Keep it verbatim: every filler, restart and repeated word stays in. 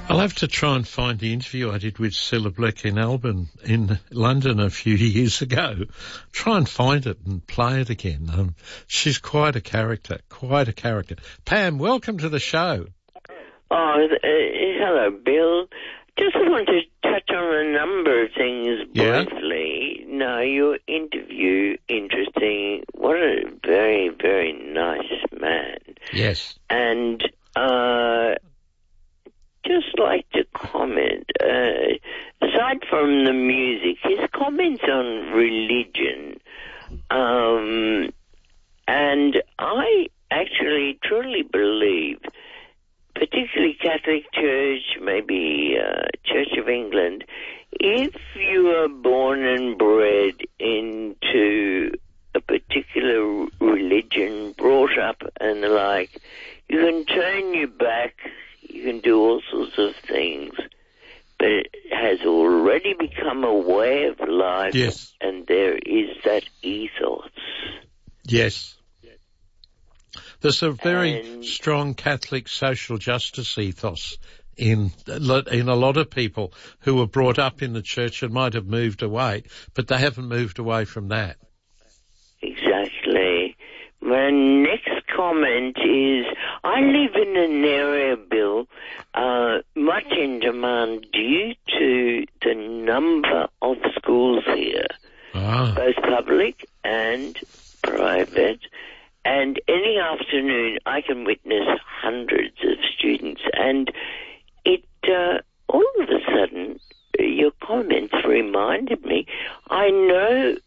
I'll have to try and find the interview I did with Cilla Black in Alban, in London a few years ago. Try and find it and play it again. Um, she's quite a character, quite a character. Pam, welcome to the show. Oh, uh, hello, Bill. Just want to touch on a number of things briefly. Yeah. No, your interview, interesting. What a very, very nice man. Yes. And uh, just like to comment, uh, aside from the music, his comments on religion, um, and I actually truly believe, particularly Catholic Church, maybe uh, Church of England, if you are born and bred into a particular religion, brought up and the like, you can turn your back, you can do all sorts of things, but it has already become a way of life, yes. And there is that ethos. Yes. There's a very and, strong Catholic social justice ethos in in a lot of people who were brought up in the church and might have moved away, but they haven't moved away from that. Exactly. My next comment is, I live in an area, Bill, uh, much in demand due to the number of schools here, ah. both public and private. And any afternoon, I can witness hundreds of students. And it, uh, all of a sudden, your comments reminded me, I know